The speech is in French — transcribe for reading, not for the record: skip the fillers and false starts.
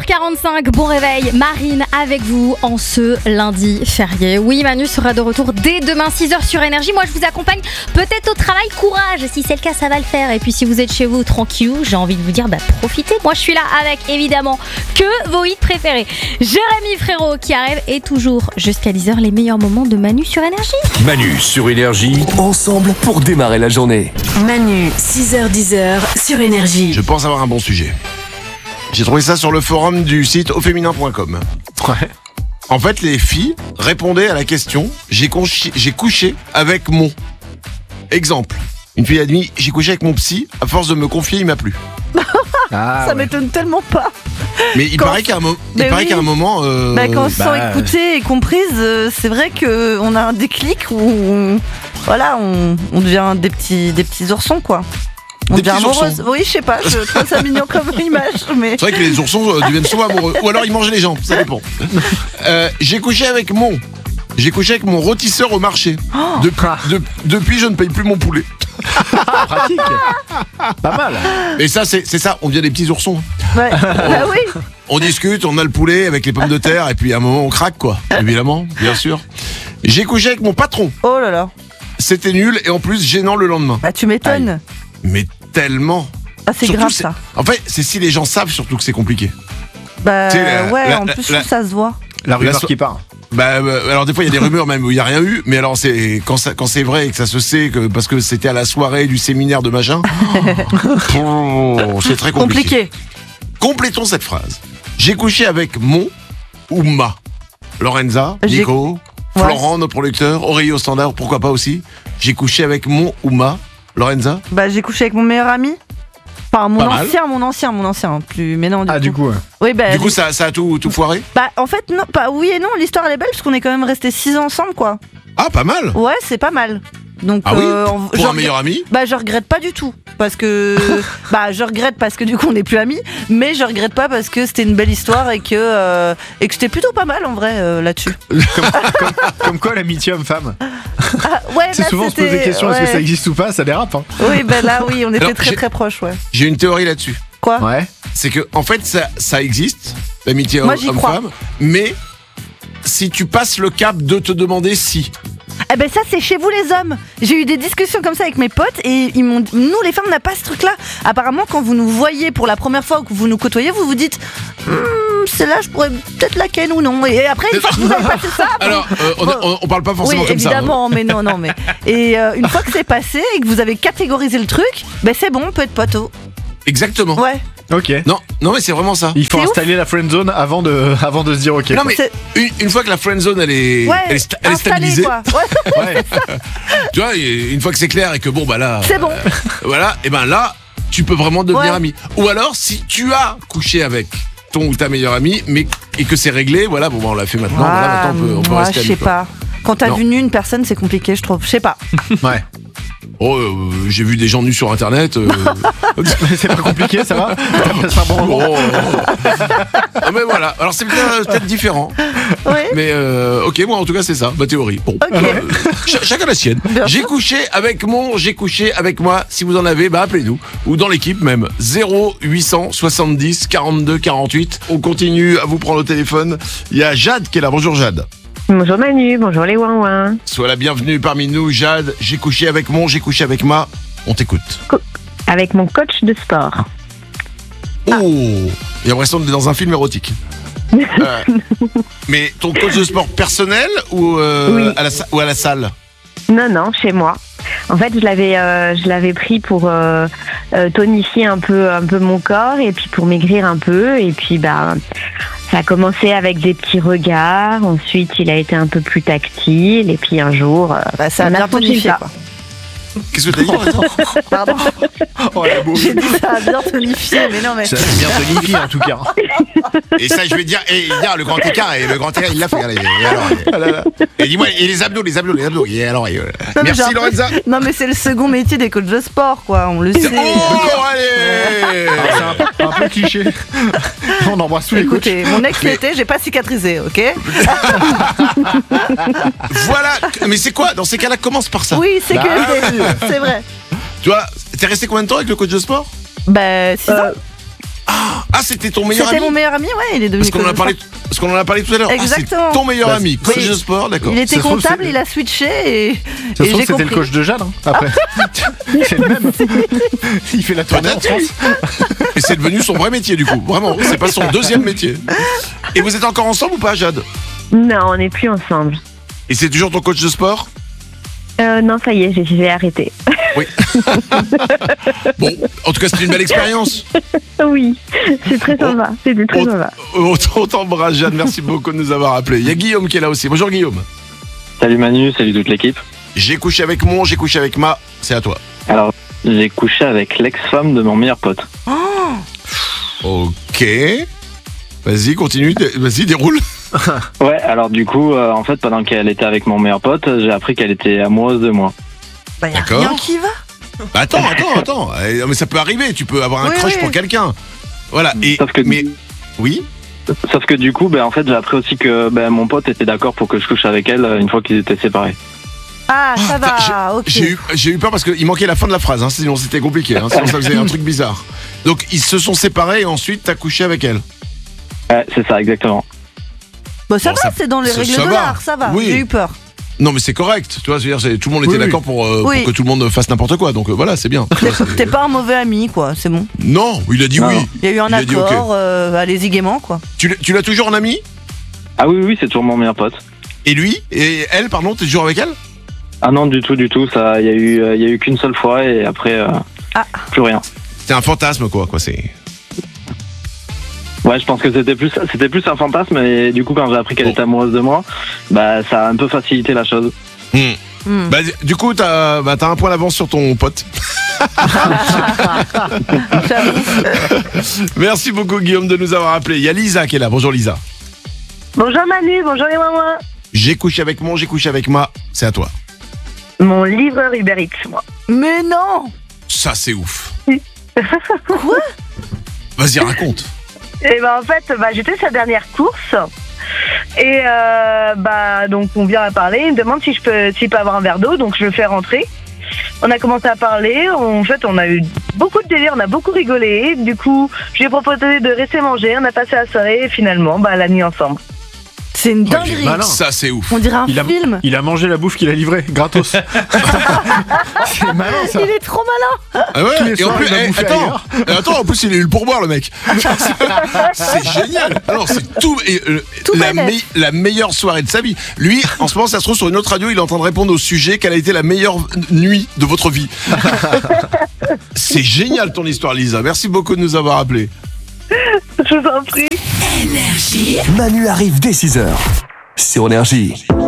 6h45, bon réveil, Marine avec vous en ce lundi férié. Oui, Manu sera de retour dès demain 6h sur Énergie. Moi, je vous accompagne peut-être au travail, courage. Si c'est le cas, ça va le faire. Et puis si vous êtes chez vous, tranquille, j'ai envie de vous dire, profitez. Moi, je suis là avec, évidemment, que vos hits préférés. Jérémy Frérot qui arrive et toujours jusqu'à 10h, les meilleurs moments de Manu sur Énergie. Manu sur Énergie, ensemble pour démarrer la journée. Manu, 6h-10h sur Énergie. Je pense avoir un bon sujet. J'ai trouvé ça sur le forum du site auféminin.com. Ouais. En fait, les filles répondaient à la question « J'ai couché avec mon... » Exemple. Une fille a dit « J'ai couché avec mon psy, à force de me confier, il m'a plu. » Ça m'étonne tellement pas. Mais il paraît qu'à un moment... quand on se sent écoutée et comprise, c'est vrai qu'on a un déclic où on devient des petits oursons, quoi. On devient amoureuse. Oui, je sais pas, je trouve ça mignon comme image. Mais... C'est vrai que les oursons deviennent souvent amoureux. Ou alors ils mangent les gens, ça dépend. J'ai couché avec mon rôtisseur au marché. Depuis, je ne paye plus mon poulet. Pratique. Pas mal. Mais ça, c'est ça, on devient des petits oursons. Ouais. Oui. On discute, on a le poulet avec les pommes de terre, et puis à un moment, on craque, quoi. Évidemment, bien sûr. J'ai couché avec mon patron. Oh là là. C'était nul, et en plus, gênant le lendemain. Tu m'étonnes. Aïe. Mais tellement. Ah, c'est surtout, grave, ça. En fait, c'est si les gens savent surtout que c'est compliqué. En plus, ça se voit. La rumeur qui part. Alors des fois il y a des rumeurs même où il n'y a rien eu, mais alors c'est quand c'est vrai et que ça se sait que parce que c'était à la soirée du séminaire de machin, c'est très compliqué. Complétons cette phrase. J'ai couché avec mon ou ma. Lorenza, Nico, Florent, notre producteur, Aurélie au standard, pourquoi pas aussi. J'ai couché avec mon ou ma. Lorenza. J'ai couché avec mon meilleur ami. Enfin, mon ancien, plus maintenant. Du coup. Oui, du coup, ça a tout foiré. En fait, non, oui et non. L'histoire elle est belle parce qu'on est quand même restés 6 ans ensemble, quoi. Ah, pas mal. Ouais, c'est pas mal. Donc, pour un meilleur ami. Je regrette pas du tout parce que je regrette parce que du coup on n'est plus amis, mais je regrette pas parce que c'était une belle histoire et que c'était plutôt pas mal en vrai là-dessus. Comme quoi l'amitié homme-femme. Ouais, c'est souvent on se pose des questions, est-ce que ça existe ou pas, ça dérape. Oui, on était très proches, ouais. J'ai une théorie là-dessus. Quoi ? Ouais. C'est que en fait ça existe, l'amitié homme-femme, mais si tu passes le cap de te demander si. Ça c'est chez vous les hommes. J'ai eu des discussions comme ça avec mes potes et ils m'ont dit, nous les femmes on n'a pas ce truc là. Apparemment quand vous nous voyez pour la première fois ou que vous nous côtoyez, vous vous dites celle-là je pourrais peut-être la ken ou non. Et après une fois que vous avez passé ça alors on parle pas forcément comme ça. Oui évidemment mais non mais et une fois que c'est passé et que vous avez catégorisé le truc, c'est bon on peut être poteau. Exactement. Ouais. Ok. Non mais c'est vraiment ça. Il faut installer la friendzone avant de se dire ok. Non mais une fois que la friendzone elle est stabilisée, quoi. Ouais. Tu vois, une fois que c'est clair et que là c'est bon. Voilà, et là tu peux vraiment devenir ami. Ou alors si tu as couché avec ton ou ta meilleure amie et que c'est réglé, on l'a fait maintenant, maintenant on peut rester amis. Je sais pas. Quand t'as vu une personne, c'est compliqué, je trouve. Je sais pas. Ouais. J'ai vu des gens nus sur internet. C'est pas compliqué, ça va. Mais voilà, alors c'est peut-être différent. Ouais. Mais ok, moi en tout cas c'est ça, ma théorie. Bon, chacun la sienne. J'ai couché avec moi. Si vous en avez, appelez-nous ou dans l'équipe même. 0870 42 48. On continue à vous prendre au téléphone. Il y a Jade qui est là. Bonjour Jade. Bonjour Manu, bonjour les ouin-ouin. Sois la bienvenue parmi nous, Jade. J'ai couché avec ma. On t'écoute. Avec mon coach de sport. Oh, il y a l'impression d'être dans un film érotique. Mais ton coach de sport personnel ou, oui. à la salle? Non, chez moi. En fait, je l'avais pris pour tonifier un peu mon corps et puis pour maigrir un peu. Et puis, ça a commencé avec des petits regards. Ensuite, il a été un peu plus tactile. Et puis, un jour, ça a bien tonifié, quoi. Qu'est-ce que t'as dit? Pardon. J'ai dit ça a bien tonifié, mais non mais. Ça a bien tonifié en tout cas. Et ça je vais dire, le grand écart, il l'a fait. Et dis-moi, et les abdos. Et alors, merci Lorenza. Non mais c'est le second métier des coachs de sport, quoi, on le sait. Allez. C'est un peu cliché. On embrasse tous les coachs. Écoutez, mon ex l'était, j'ai pas cicatrisé, ok. Voilà, mais c'est quoi? Dans ces cas-là, commence par ça. Oui, sécurité. C'est vrai. Tu vois, t'es resté combien de temps avec le coach de sport? 6 ans. Ah, c'était ton meilleur C'était ami mon meilleur ami, ouais, il est devenu Parce qu'on en a parlé tout à l'heure. Exactement. Ah, c'est ton meilleur Bah, ami, coach de sport, d'accord. Il était Ça se trouve, comptable, c'est- il a switché et Ça se j'ai trouve, c'était compris. le coach de Jade, hein, après. C'est le même. Il fait la tournée en France. Et c'est devenu son vrai métier du coup. Vraiment, c'est pas son deuxième métier. Et vous êtes encore ensemble ou pas, Jade? Non, on n'est plus ensemble. Et c'est toujours ton coach de sport? Non, ça y est, j'ai arrêté. Oui. Bon, en tout cas, c'était une belle expérience. Oui, c'est très sympa. C'était très sympa. On t'embrasse, Jade. Merci beaucoup de nous avoir appelés. Il y a Guillaume qui est là aussi. Bonjour, Guillaume. Salut Manu, salut toute l'équipe. J'ai couché avec mon, j'ai couché avec ma. C'est à toi. Alors, j'ai couché avec l'ex-femme de mon meilleur pote. Ok. Vas-y, continue. Vas-y, déroule. Ouais, alors du coup, en fait, pendant qu'elle était avec mon meilleur pote, j'ai appris qu'elle était amoureuse de moi. Bah, y a D'accord. rien qui va. Bah, attends. Mais ça peut arriver. Tu peux avoir un Oui, crush oui. pour quelqu'un. Voilà. Et Sauf que, mais oui. sauf que du coup, en fait, j'ai appris aussi que mon pote était d'accord pour que je couche avec elle une fois qu'ils étaient séparés. Ah, ça va, ok. J'ai eu peur parce qu'il manquait la fin de la phrase. Hein, sinon c'était compliqué. Hein, sinon ça faisait un truc bizarre. Donc ils se sont séparés et ensuite t'as couché avec elle. Ouais, c'est ça, exactement. Bah, ça Bon, va, ça- c'est dans les ça- règles ça de va. l'art, ça va. Oui. J'ai eu peur. Non mais c'est correct. Tu vois, c'est-à-dire, tout le monde était Oui, d'accord pour Oui. que tout le monde fasse n'importe quoi. Donc voilà, c'est bien. Tu vois, c'est- T'es pas un mauvais ami, quoi, c'est bon. Non, il a dit Non. oui. Il y a eu un Il a dit accord, ok. allez-y gaiement, quoi. Tu l'as toujours en ami? Ah oui, c'est toujours mon meilleur pote. Et lui? Et elle, pardon, t'es toujours avec elle? Ah non, du tout. Ça, il y a eu qu'une seule fois et après, plus rien. C'était un fantasme quoi c'est. Ouais, je pense que c'était plus un fantasme et du coup, quand j'ai appris qu'elle Bon. était amoureuse de moi, ça a un peu facilité la chose. Hmm. Bah, du coup, t'as un point d'avance sur ton pote. Merci beaucoup Guillaume de nous avoir appelés. Il y a Lisa qui est là. Bonjour Lisa. Bonjour Manu, bonjour les mamans. J'ai couché avec mon, j'ai couché avec ma. C'est à toi. Mon livreur Uber Eats, moi. Mais non. Ça c'est ouf. Quoi? Vas-y raconte. Et en fait, j'étais sa dernière course. Et donc on vient à parler, il me demande s'il peut avoir un verre d'eau, donc je le fais rentrer. On a commencé à parler, en fait on a eu beaucoup de délire, on a beaucoup rigolé. Du coup, je lui ai proposé de rester manger, on a passé la soirée et finalement la nuit ensemble. C'est une Oh, il est dinguerie. malin. Ça c'est ouf. On dirait un film. Il a mangé la bouffe qu'il a livrée, gratos. C'est malin ça. Il est trop malin. Ah ouais, Tous les et en soirs, plus, il va bouffer attends, en plus il a eu le pourboire le mec. C'est génial. Alors c'est tout, Tout bénef. la meilleure soirée de sa vie. Lui, en ce moment, ça se trouve sur une autre radio, il est en train de répondre au sujet quelle a été la meilleure nuit de votre vie. C'est génial ton histoire, Lisa. Merci beaucoup de nous avoir appelés. Je vous en prie. Manu arrive dès 6h sur Énergie.